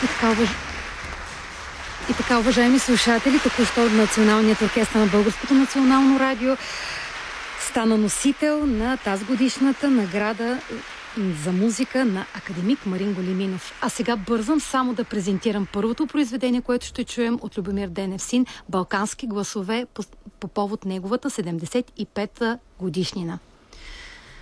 И така, уважаеми слушатели, току-що Националният оркестър на Българското национално радио стана носител на тази годишната награда за музика на академик Марин Големинов. А сега бързам само да презентирам първото произведение, което ще чуем от Любомир Деневсин, Балкански гласове, по повод неговата 75-та годишнина.